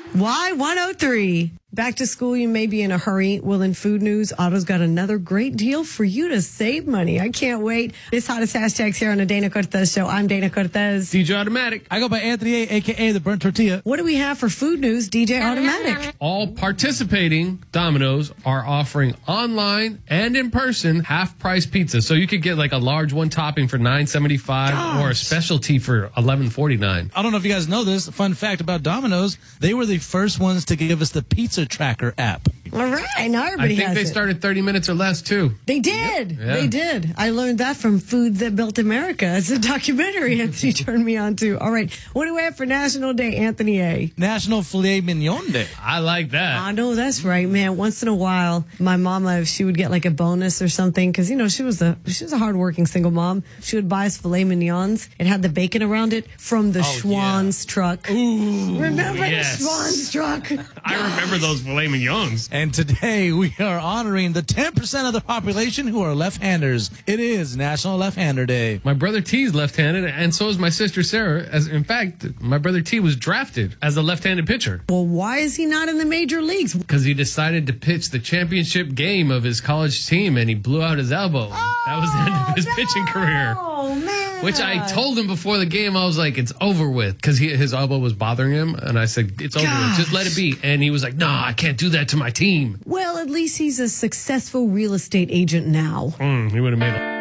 Y103. Back to school, you may be in a hurry. Well, in food news, Otto's got another great deal for you to save money. I can't wait. This hottest hashtags here on the Dana Cortez Show. I'm Dana Cortez. DJ Automatic. I go by Anthony A, a.k.a. the Burnt Tortilla. What do we have for food news, DJ Automatic? All participating Domino's are offering online and in person half-price pizza. So you could get like a large one topping for $9.75 or a specialty for $11.49. I don't know if you guys know this. Fun fact about Domino's, they were the first ones to give us the Pizza Tracker app. All right. Now everybody I think has they it. started 30 minutes or less, too. They did. Yeah. They did. I learned that from Food That Built America. It's a documentary Anthony turned me on to. All right. What do we have for National Day, Anthony A? National Filet Mignon Day. I like that. I know that's right, man. Once in a while, my mama, if she would get like a bonus or something, because, you know, she was a hardworking single mom. She would buy us filet mignons. It had the bacon around it from the Schwann's truck. Ooh, Remember yes. the Schwann's truck? I remember those filet mignons. And today we are honoring the 10% of the population who are left-handers. It is National Left-Hander Day. My brother T is left-handed, and so is my sister Sarah. In fact, my brother T was drafted as a left-handed pitcher. Well, why is he not in the major leagues? Because he decided to pitch the championship game of his college team, and he blew out his elbow. That was the end of his pitching career. Oh, man. Which I told him before the game, I was like, it's over with. Because his elbow was bothering him. And I said, it's over with. Just let it be. And he was like, no, I can't do that to my team. Well, at least he's a successful real estate agent now. He would have made a